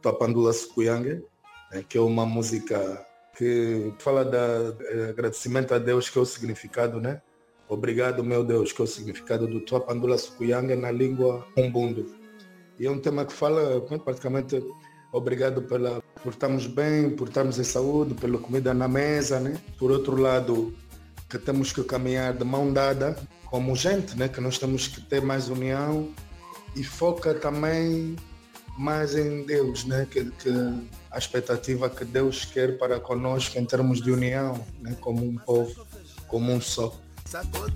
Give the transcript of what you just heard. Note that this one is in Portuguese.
Tuapandula Sukuyange, que é uma música que fala de agradecimento a Deus, que é o significado, né? Obrigado, meu Deus, que é o significado do Tuapandula Sukuyange na língua Umbundo. E é um tema que fala praticamente obrigado por estarmos bem, por estarmos em saúde, pela comida na mesa, né? Por outro lado, que temos que caminhar de mão dada como gente, né? Que nós temos que ter mais união e foca também mais em Deus, né? Que a expectativa que Deus quer para conosco em termos de união, né? Como um povo, como um só.